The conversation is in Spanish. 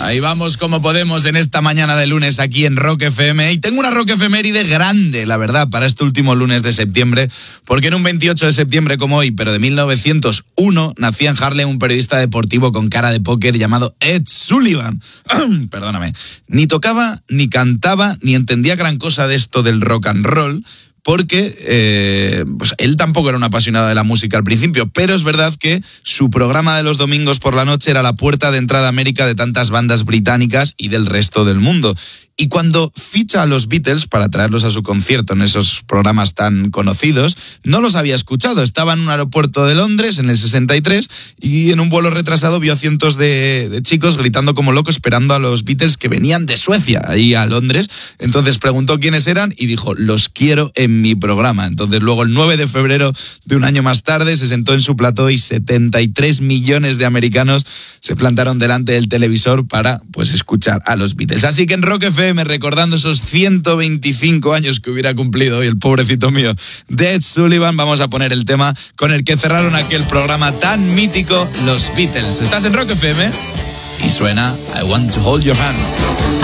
Ahí vamos como podemos en esta mañana de lunes aquí en Rock FM. Y tengo una Rock efeméride grande, la verdad, para este último lunes de septiembre. Porque en un 28 de septiembre como hoy, pero de 1901, nacía en Harlem un periodista deportivo con cara de póker llamado Ed Sullivan. Perdóname. Ni tocaba, ni cantaba, ni entendía gran cosa de esto del rock and roll. Porque pues él tampoco era un apasionado de la música al principio, pero es verdad que su programa de los domingos por la noche era la puerta de entrada a América de tantas bandas británicas y del resto del mundo. Y cuando ficha a los Beatles para traerlos a su concierto en esos programas tan conocidos, no los había escuchado. Estaba en un aeropuerto de Londres en el 63 y en un vuelo retrasado vio a cientos de chicos gritando como locos esperando a los Beatles que venían de Suecia, ahí a Londres. Entonces preguntó quiénes eran y dijo, los quiero en mi programa. Entonces luego el 9 de febrero de un año más tarde se sentó en su plató y 73 millones de americanos se plantaron delante del televisor para pues escuchar a los Beatles. Así que en Rock FM, recordando esos 125 años que hubiera cumplido hoy el pobrecito mío de Ed Sullivan, vamos a poner el tema con el que cerraron aquel programa tan mítico, los Beatles. Estás en Rock FM y suena I Want to Hold Your Hand.